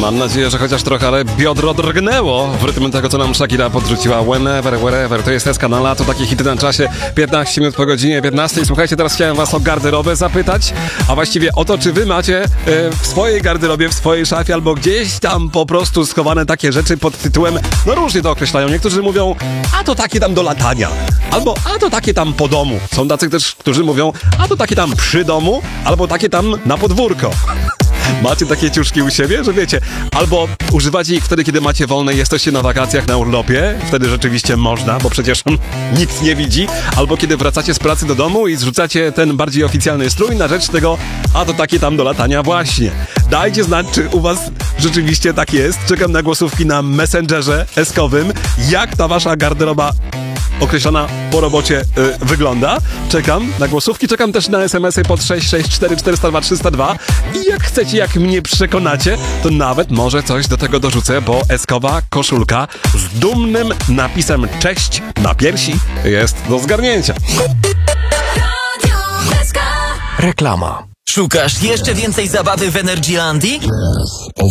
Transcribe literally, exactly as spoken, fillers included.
Mam nadzieję, że chociaż trochę, ale biodro drgnęło w rytm tego, co nam Shakira podrzuciła. Whenever, wherever, to jest S kanala, to takie hity na czasie. piętnaście minut po godzinie piętnastej. Słuchajcie, teraz chciałem was o garderobę zapytać, a właściwie o to, czy wy macie e, w swojej garderobie, w swojej szafie, albo gdzieś tam po prostu schowane takie rzeczy pod tytułem, no różnie to określają. Niektórzy mówią, a to takie tam do latania, albo a to takie tam po domu. Są tacy też, którzy mówią, a to takie tam przy domu, albo takie tam na podwórko. Macie takie ciuszki u siebie, że wiecie, albo używacie ich wtedy, kiedy macie wolne i jesteście na wakacjach, na urlopie, wtedy rzeczywiście można, bo przecież hm, nikt nie widzi, albo kiedy wracacie z pracy do domu i zrzucacie ten bardziej oficjalny strój na rzecz tego, a to takie tam do latania właśnie. Dajcie znać, czy u was rzeczywiście tak jest. Czekam na głosówki na Messengerze eskowym. Jak ta wasza garderoba określona po robocie y, wygląda. Czekam na głosówki, czekam też na es em esy pod sześć sześć cztery cztery zero dwa trzy zero dwa i jak chcecie, jak mnie przekonacie, to nawet może coś do tego dorzucę, bo eskowa koszulka z dumnym napisem cześć na piersi jest do zgarnięcia. Reklama. Szukasz jeszcze więcej zabawy w Energylandii? Yes,